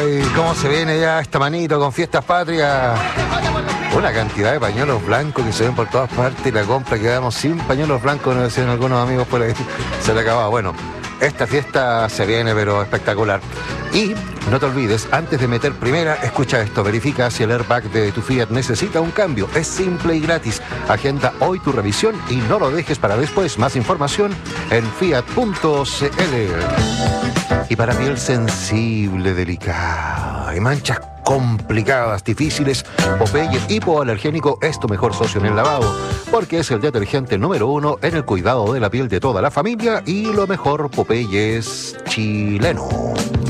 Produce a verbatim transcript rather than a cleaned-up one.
Ay, cómo se viene ya esta manito con fiestas patrias. Una cantidad de pañuelos blancos que se ven por todas partes. La compra, quedamos sin pañuelos blancos, nos decían algunos amigos por ahí. Se le acababa. Bueno, esta fiesta se viene, pero espectacular. Y no te olvides, antes de meter primera, escucha esto, verifica si el airbag de tu Fiat necesita un cambio. Es simple y gratis. Agenda hoy tu revisión y no lo dejes para después. Más información en fiat punto c l. Y para piel sensible, delicada y manchas complicadas, difíciles, Popeye hipoalergénico es tu mejor socio en el lavado, porque es el detergente número uno en el cuidado de la piel de toda la familia y lo mejor, Popeye es chileno.